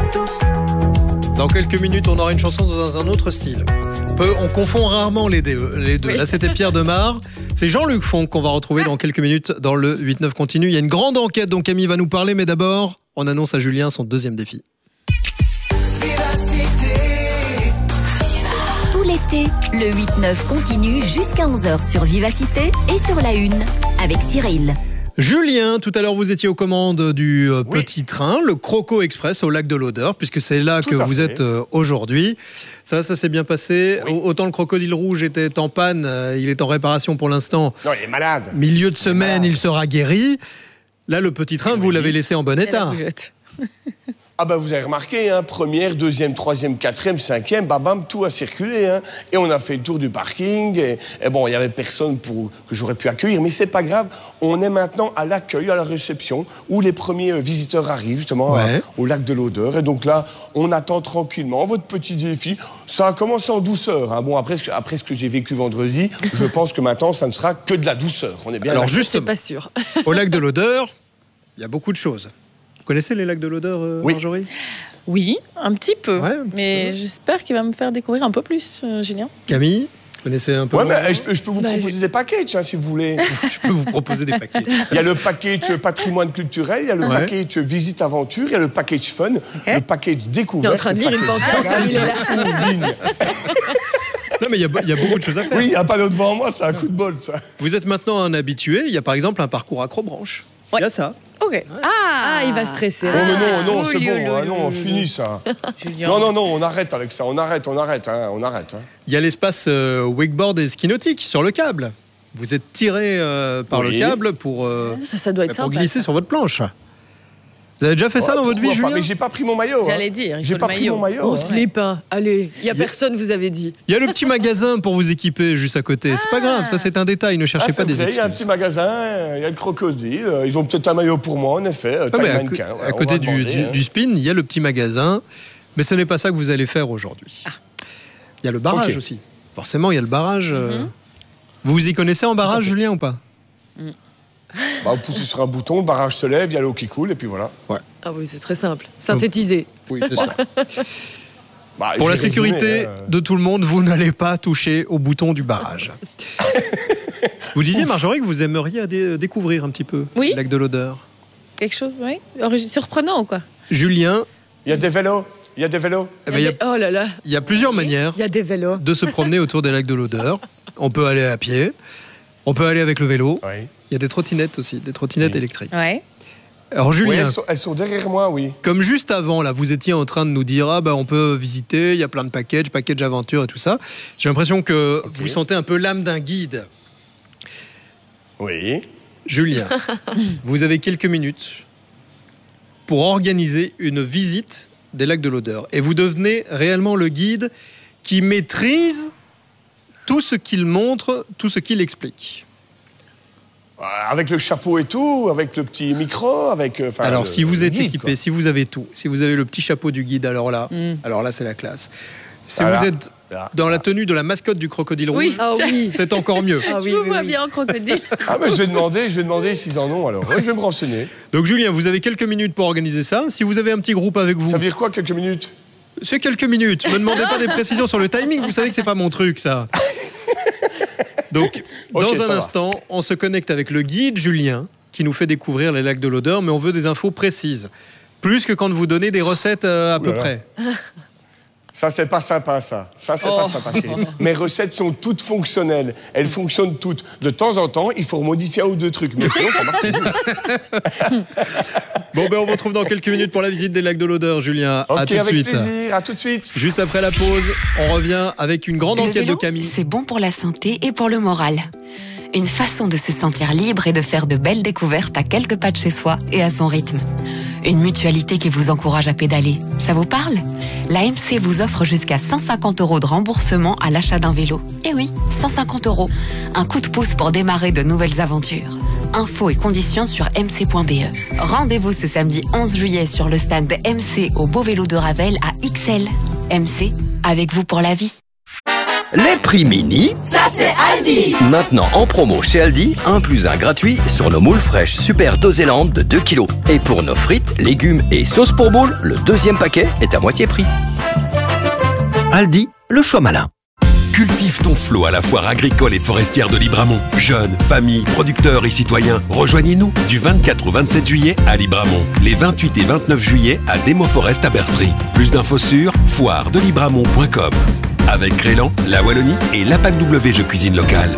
tout. Dans quelques minutes, on aura une chanson dans un autre style. On confond rarement les deux. Oui. Là, c'était Pierre Demar. C'est Jean-Luc Fonck qu'on va retrouver dans quelques minutes dans le 8-9 continu. Il y a une grande enquête dont Camille va nous parler, mais d'abord, on annonce à Julien son deuxième défi. Tout l'été, le 8-9 continue jusqu'à 11h sur Vivacité et sur La Une avec Cyril. Julien, tout à l'heure vous étiez aux commandes du petit train, le Croco Express au lac de l'Odeur, puisque c'est là que vous êtes aujourd'hui. Ça s'est bien passé. Oui. Autant le crocodile rouge était en panne, il est en réparation pour l'instant. Non, il est malade. Milieu de semaine, il sera guéri. Là, le petit train, vous l'avez laissé en bon état. Ah ben vous avez remarqué, hein, première, deuxième, troisième, quatrième, cinquième, bam, tout a circulé. Hein. Et on a fait le tour du parking. Et bon, il n'y avait personne que j'aurais pu accueillir, mais c'est pas grave. On est maintenant à l'accueil, à la réception, où les premiers visiteurs arrivent justement au lac de l'Odeur. Et donc là, on attend tranquillement votre petit défi. Ça a commencé en douceur. Hein. Bon, après ce que j'ai vécu vendredi, je pense que maintenant, ça ne sera que de la douceur. On est bien. Alors justement, pas sûr. Au lac de l'Odeur, il y a beaucoup de choses. Vous connaissez les lacs de l'Odeur, Marjorie ? Oui, un petit peu. Mais j'espère qu'il va me faire découvrir un peu plus, Julien. Camille, vous connaissez un peu ? Ouais, mais je peux vous proposer des packages, hein, si vous voulez. Je peux vous proposer des packages. Il y a le package patrimoine culturel, il y a le package visite aventure, il y a le package fun, le package découverte. Il est en train de lire une pancarte. Non, mais il y a beaucoup de choses à faire. Oui, il n'y a pas d'autre devant moi, c'est un coup de bol, ça. Vous êtes maintenant un habitué. Il y a par exemple un parcours accrobranche. Il y a ça. Ok. Ah, il va stresser. Oh, mais non, c'est bon. Non, on finit ça. Non, on arrête avec ça. On arrête. Il y a l'espace wakeboard et ski nautique sur le câble. Vous êtes tiré par le câble pour glisser sur votre planche. Vous avez déjà fait ça dans votre vie, Julien ? Mais j'ai pas pris mon maillot. J'allais dire, j'ai pas pris mon maillot. On se l'est pas. Allez, il y a personne, vous avez dit. Il y a le petit magasin pour vous équiper juste à côté. C'est pas grave, ça c'est un détail. Ne cherchez pas des excuses. Il y a un petit magasin, il y a le crocodile. Ils ont peut-être un maillot pour moi, en effet. À côté du spin, il y a le petit magasin. Mais ce n'est pas ça que vous allez faire aujourd'hui. Il y a le barrage aussi. Forcément, il y a le barrage. Vous y connaissez en barrage, Julien, ou pas ? Vous poussez sur un bouton, le barrage se lève, il y a l'eau qui coule, et puis voilà. Ah oui, c'est très simple. Synthétisé. Oui, c'est ça. Pour la sécurité de tout le monde, vous n'allez pas toucher au bouton du barrage. Vous disiez, Marjorie, que vous aimeriez découvrir un petit peu le lac de l'Odeur. Quelque chose, surprenant ou quoi ? Julien. Il y a des vélos. Oh là là. Il y a plusieurs manières de se promener autour des lacs de l'Odeur. On peut aller à pied, on peut aller avec le vélo. Il y a des trottinettes aussi, des trottinettes électriques. Alors Julien, elles sont derrière moi, Comme juste avant, là, vous étiez en train de nous dire on peut visiter, il y a plein de packages aventure et tout ça. J'ai l'impression que vous sentez un peu l'âme d'un guide. Oui. Julien, vous avez quelques minutes pour organiser une visite des lacs de l'Odeur. Et vous devenez réellement le guide qui maîtrise tout ce qu'il montre, tout ce qu'il explique. Avec le chapeau et tout, avec le petit micro, alors, si vous êtes équipé, si vous avez tout, si vous avez le petit chapeau du guide, alors là, c'est la classe. Si vous êtes dans la tenue de la mascotte du crocodile rouge, c'est encore mieux. Je vous vois bien en crocodile. Mais je vais demander s'ils en ont, alors. Je vais me renseigner. Donc, Julien, vous avez quelques minutes pour organiser ça. Si vous avez un petit groupe avec vous... Ça veut dire quoi, quelques minutes ? C'est quelques minutes. Ne me demandez pas des précisions sur le timing. Vous savez que c'est pas mon truc, ça. Donc, dans un instant, on se connecte avec le guide Julien qui nous fait découvrir les lacs de l'Odeur, mais on veut des infos précises. Plus que quand vous donnez des recettes à peu près. Ça, c'est pas sympa, ça. Ça, c'est pas sympa. Mes recettes sont toutes fonctionnelles. Elles fonctionnent toutes. De temps en temps, il faut remodifier un ou deux trucs. Mais sinon, ça marche. Bon, on vous retrouve dans quelques minutes pour la visite des lacs de l'Odeur, Julien. À tout de suite. Plaisir. À tout de suite. Juste après la pause, on revient avec une grande enquête de Camille. C'est bon pour la santé et pour le moral. Une façon de se sentir libre et de faire de belles découvertes à quelques pas de chez soi et à son rythme. Une mutualité qui vous encourage à pédaler. Ça vous parle ? L'AMC vous offre jusqu'à 150 € de remboursement à l'achat d'un vélo. Eh oui, 150 €. Un coup de pouce pour démarrer de nouvelles aventures. Infos et conditions sur mc.be. Rendez-vous ce samedi 11 juillet sur le stand MC au Beau Vélo de Ravel à XL. MC, avec vous pour la vie. Les prix mini, ça c'est Aldi. Maintenant en promo chez Aldi, 1 + 1 gratuit sur nos moules fraîches Super Doséland de 2 kg. Et pour nos frites, légumes et sauces pour moules, le 2e paquet est à moitié prix. Aldi, le choix malin. Cultive ton flot à la foire agricole et forestière de Libramont. Jeunes, familles, producteurs et citoyens, rejoignez-nous du 24 au 27 juillet à Libramont. Les 28 et 29 juillet à Demo Forest à Bertry. Plus d'infos sur foiredelibramont.com. Avec Crélan, la Wallonie et l'APAC W Jeux Cuisine Locale.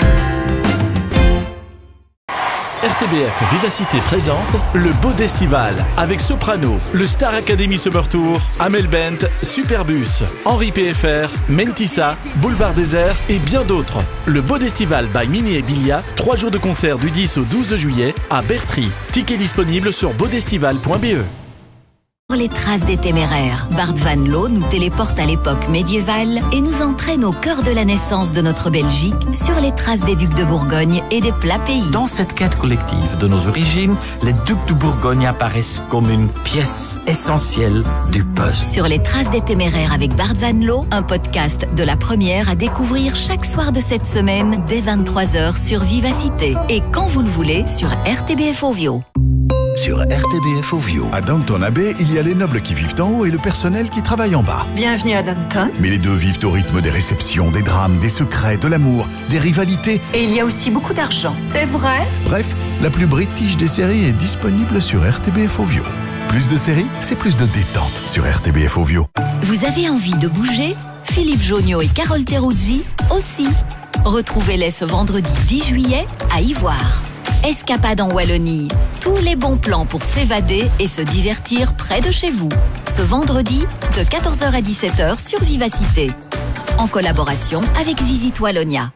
RTBF Vivacité présente le Bodestival avec Soprano, le Star Academy Summer Tour, Amel Bent, Superbus, Henri PFR, Mentissa, Boulevard Désert et bien d'autres. Le Bodestival by Mini et Bilia, 3 jours de concert du 10 au 12 juillet à Bertry. Tickets disponibles sur bodestival.be. Pour les traces des téméraires, Bart Van Loo nous téléporte à l'époque médiévale et nous entraîne au cœur de la naissance de notre Belgique sur les traces des ducs de Bourgogne et des plats pays. Dans cette quête collective de nos origines, les ducs de Bourgogne apparaissent comme une pièce essentielle du puzzle. Sur les traces des téméraires avec Bart Van Loo, un podcast de la première à découvrir chaque soir de cette semaine dès 23h sur Vivacité et quand vous le voulez sur RTBF Ovio. Sur RTBF Ovio. À Downton Abbey, il y a les nobles qui vivent en haut et le personnel qui travaille en bas. Bienvenue à Downton. Mais les deux vivent au rythme des réceptions, des drames, des secrets, de l'amour, des rivalités. Et il y a aussi beaucoup d'argent. C'est vrai? Bref, la plus british des séries est disponible sur RTBF Ovio. Plus de séries, c'est plus de détente sur RTBF Ovio. Vous avez envie de bouger? Philippe Jonio et Carole Teruzzi aussi. Retrouvez-les ce vendredi 10 juillet à Ivoire. Escapade en Wallonie. Tous les bons plans pour s'évader et se divertir près de chez vous. Ce vendredi, de 14h à 17h sur Vivacité. En collaboration avec Visite Wallonia.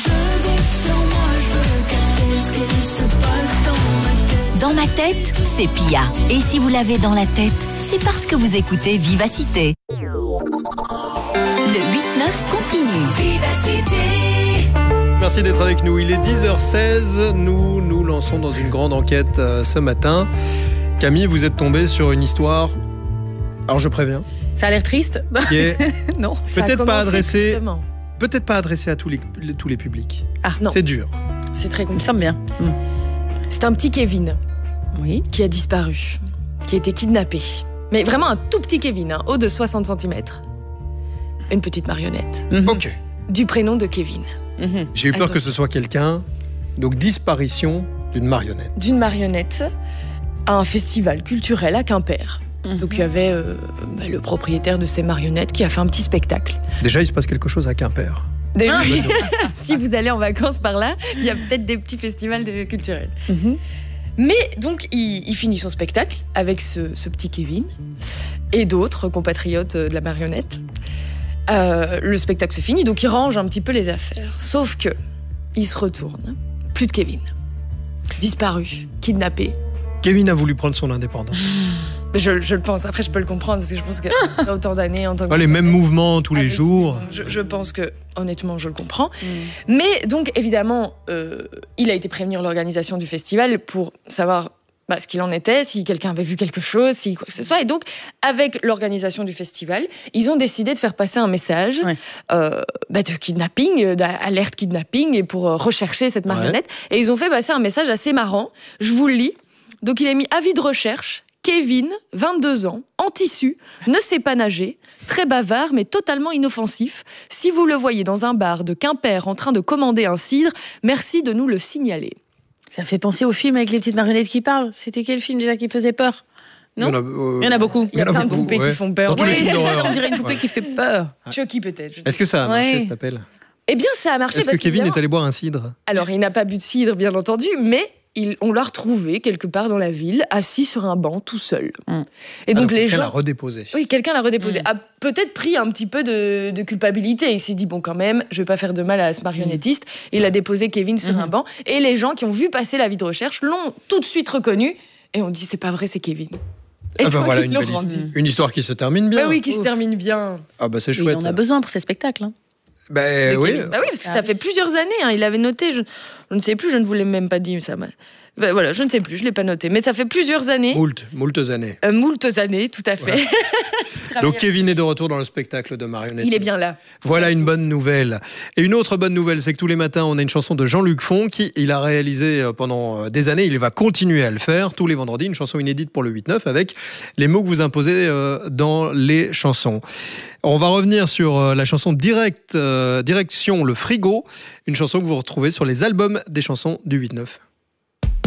Dans ma tête, c'est Pia. Et si vous l'avez dans la tête, c'est parce que vous écoutez Vivacité. Le 8-9 continue. Vivacité. Merci d'être avec nous. Il est 10h16. Nous nous lançons dans une grande enquête ce matin. Camille, vous êtes tombée sur une histoire. Alors je préviens. Ça a l'air triste. Qui est non. Peut-être pas adressé à tous les publics. Ah non. C'est dur. C'est très compliqué. Ça me semble bien. C'est un petit Kevin. Oui. Qui a disparu. Qui a été kidnappé. Mais vraiment un tout petit Kevin, haut de 60 cm. Une petite marionnette. Ok. Du prénom de Kevin. J'ai eu peur que ce soit quelqu'un. Donc disparition d'une marionnette. D'une marionnette à un festival culturel à Quimper. Donc il y avait le propriétaire de ces marionnettes qui a fait un petit spectacle. Déjà, il se passe quelque chose à Quimper. Si vous allez en vacances par là, il y a peut-être des petits festivals culturels. Mais donc il finit son spectacle avec ce petit Kevin et d'autres compatriotes de la marionnette. Le spectacle se finit, donc il range un petit peu les affaires. Sauf que il se retourne, plus de Kevin. Disparu, kidnappé. Kevin a voulu prendre son indépendance. Je le pense, après je peux le comprendre, parce que je pense que autant d'années en tant que... les mêmes mouvements tous les jours. Je pense que, honnêtement, je le comprends. Mais donc, évidemment, il a été prévenir l'organisation du festival pour savoir ce qu'il en était, si quelqu'un avait vu quelque chose, si quoi que ce soit. Et donc, avec l'organisation du festival, ils ont décidé de faire passer un message de kidnapping, d'alerte kidnapping, et pour rechercher cette marionnette. Et ils ont fait passer un message assez marrant. Je vous le lis. Donc, il a mis avis de recherche. Kevin, 22 ans, en tissu, ne sait pas nager, très bavard mais totalement inoffensif. Si vous le voyez dans un bar de Quimper en train de commander un cidre, merci de nous le signaler. Ça fait penser au film avec les petites marionnettes qui parlent. C'était quel film déjà qui faisait peur? Non, il y en a beaucoup. Il y a plein de poupées qui font peur. On dirait une poupée qui fait peur. Chucky peut-être. Est-ce que ça a marché cet appel? Eh bien ça a marché. Est-ce que Kevin est allé boire un cidre? Alors il n'a pas bu de cidre bien entendu, mais... on l'a retrouvé quelque part dans la ville, assis sur un banc, tout seul. Et donc les gens... Quelqu'un l'a redéposé. Oui, quelqu'un l'a redéposé. A peut-être pris un petit peu de culpabilité. Il s'est dit, bon, quand même, je vais pas faire de mal à ce marionnettiste. Il a déposé Kevin sur un banc. Et les gens qui ont vu passer l'avis de recherche l'ont tout de suite reconnu. Et on dit, c'est pas vrai, c'est Kevin. Et voilà une histoire qui se termine bien. Oui, qui se termine bien. Ah c'est chouette. On a besoin pour ces spectacles. Oui, parce que ça fait plusieurs années. Il avait noté, je ne sais plus, je ne vous l'ai même pas dit. Ça voilà, je ne sais plus, je ne l'ai pas noté. Mais ça fait plusieurs années. Moultes années. Moultes années, tout à fait. Donc Kevin est de retour dans le spectacle de marionnettes. Il est bien là. Voilà une bonne nouvelle. Et une autre bonne nouvelle, c'est que tous les matins, on a une chanson de Jean-Luc Font qui il a réalisé pendant des années. Il va continuer à le faire tous les vendredis, une chanson inédite pour le 8-9 avec les mots que vous imposez dans les chansons. On va revenir sur la chanson Direction le frigo, une chanson que vous retrouvez sur les albums des chansons du 8-9.